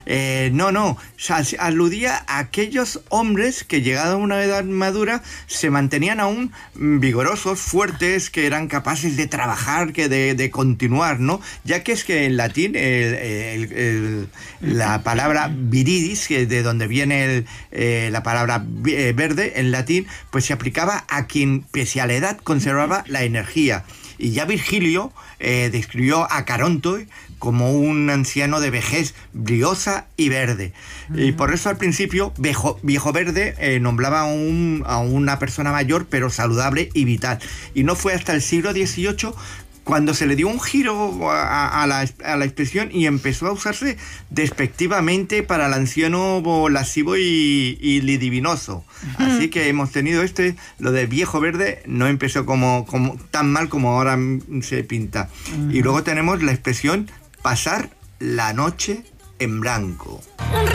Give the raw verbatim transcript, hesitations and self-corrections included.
Eh, no, no, o sea, aludía a aquellos hombres que llegados a una edad madura se mantenían aún vigorosos, fuertes, que eran capaces de trabajar, que de, de continuar, ¿no? Ya que es que en latín el, el, el, la palabra viridis, que de donde viene el, eh, la palabra verde en latín, pues se aplicaba a quien pese a la edad conservaba la energía. Y ya Virgilio eh, describió a Caronto como un anciano de vejez briosa y verde. Uh-huh. Y por eso al principio viejo, viejo verde eh, nombraba a, un, a una persona mayor pero saludable y vital. Y no fue hasta el siglo dieciocho cuando se le dio un giro a, a, la, a la expresión y empezó a usarse despectivamente para el anciano lascivo y, y lidivinoso. Uh-huh. Así que hemos tenido este, lo de viejo verde no empezó como, como tan mal como ahora se pinta. Uh-huh. Y luego tenemos la expresión pasar la noche en blanco.